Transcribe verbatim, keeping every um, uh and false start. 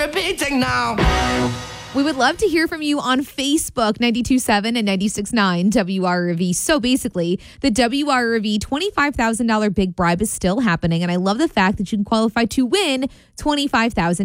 repeating now. We would love to hear from you on Facebook, ninety-two point seven and ninety-six point nine W R R V. So basically, the W R R V twenty-five thousand dollars big bribe is still happening. And I love the fact that you can qualify to win twenty-five thousand dollars.